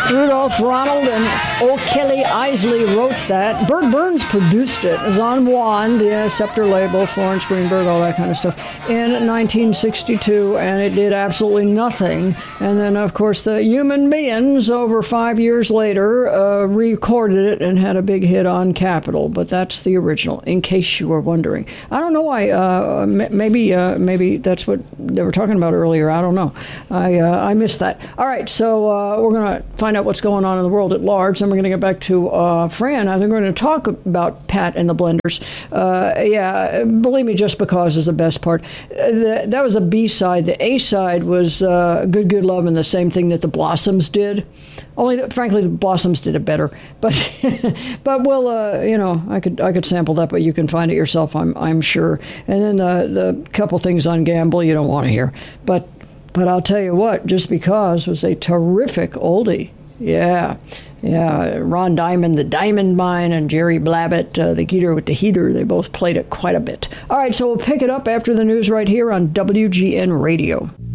Rudolph Ronald and old Kelly Isley wrote that. Bert Burns produced it. It was on Wand, Scepter label, Florence Greenberg, all that kind of stuff, in 1962, and it did absolutely nothing. And then, of course, the Human Beings, over 5 years later, recorded it and had a big hit on Capitol. But that's the original, in case you were wondering. I don't know why. Maybe that's what they were talking about earlier. I don't know. I missed that. All right, so we're going to find out what's going on in the world at large. Then we're going to get back to Fran. I think we're going to talk about Pat and the Blenders. Believe me, Just Because is the best part. That was a B-side. The A-side was Good Good Love, and the same thing that the Blossoms did. Only that, frankly, the Blossoms did it better. But we'll, I could sample that, but you can find it yourself, I'm sure. And then the couple things on Gamble you don't want to hear. But I'll tell you what, Just Because was a terrific oldie. Yeah. Ron Diamond, the Diamond Mine, and Jerry Blabbett, the Geeter with the Heater, they both played it quite a bit. All right, so we'll pick it up after the news right here on WGN Radio.